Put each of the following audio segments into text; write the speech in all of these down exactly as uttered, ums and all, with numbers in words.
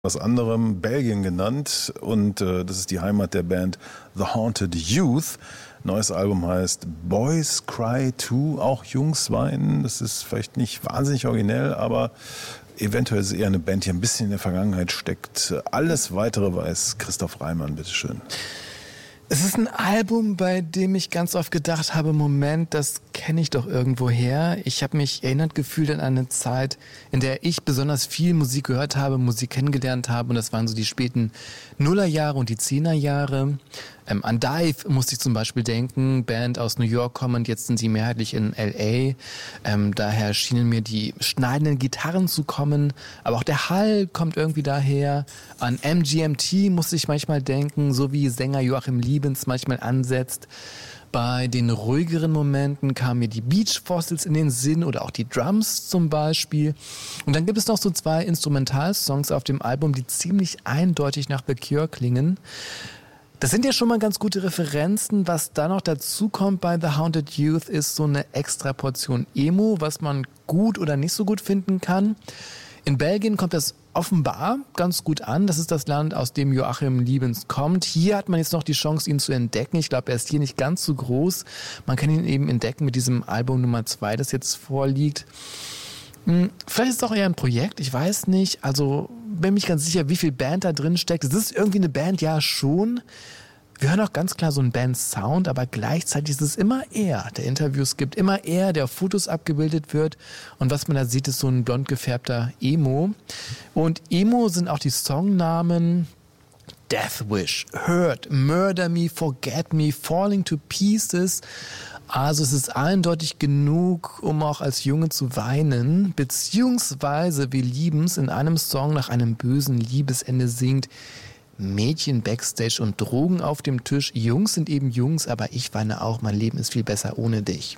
was anderem Belgien genannt und äh, das ist die Heimat der Band The Haunted Youth. Neues Album heißt Boys Cry Too, auch Jungs weinen. Das ist vielleicht nicht wahnsinnig originell, aber eventuell ist es eher eine Band, die ein bisschen in der Vergangenheit steckt. Alles Weitere weiß Christoph Reimann, bitteschön. Es ist ein Album, bei dem ich ganz oft gedacht habe, Moment, das kenne ich doch irgendwo her. Ich habe mich erinnert gefühlt an eine Zeit, in der ich besonders viel Musik gehört habe, Musik kennengelernt habe und das waren so die späten Nullerjahre und die Zehnerjahre. Ähm, an Dive musste ich zum Beispiel denken, Band aus New York kommend, jetzt sind sie mehrheitlich in L A. Ähm, daher schienen mir die schneidenden Gitarren zu kommen, aber auch der Hall kommt irgendwie daher. An M G M T musste ich manchmal denken, so wie Sänger Joachim Liebens manchmal ansetzt. Bei den ruhigeren Momenten kamen mir die Beach Fossils in den Sinn oder auch die Drums zum Beispiel. Und dann gibt es noch so zwei Instrumentalsongs auf dem Album, die ziemlich eindeutig nach The Cure klingen. Das sind ja schon mal ganz gute Referenzen. Was da noch dazu kommt bei The Haunted Youth ist so eine extra Portion Emo, was man gut oder nicht so gut finden kann. In Belgien kommt das offenbar ganz gut an. Das ist das Land, aus dem Joachim Liebens kommt. Hier hat man jetzt noch die Chance, ihn zu entdecken. Ich glaube, er ist hier nicht ganz so groß. Man kann ihn eben entdecken mit diesem Album Nummer zwei, das jetzt vorliegt. Vielleicht ist es auch eher ein Projekt, ich weiß nicht. Also bin mich ganz sicher, wie viel Band da drin steckt. Es ist irgendwie eine Band, ja schon. Wir hören auch ganz klar so einen Band-Sound, aber gleichzeitig ist es immer er, der Interviews gibt, immer er, der auf Fotos abgebildet wird. Und was man da sieht, ist so ein blond gefärbter Emo. Und Emo sind auch die Songnamen Death Wish, Hurt, Murder Me, Forget Me, Falling to Pieces. Also es ist eindeutig genug, um auch als Junge zu weinen, beziehungsweise wie Liebens in einem Song nach einem bösen Liebesende singt: Mädchen backstage und Drogen auf dem Tisch, Jungs sind eben Jungs, aber ich weine auch, mein Leben ist viel besser ohne dich.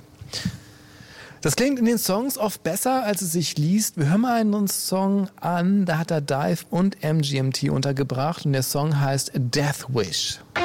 Das klingt in den Songs oft besser, als es sich liest. Wir hören mal einen Song an, da hat er Dive und M G M T untergebracht und der Song heißt Death Wish.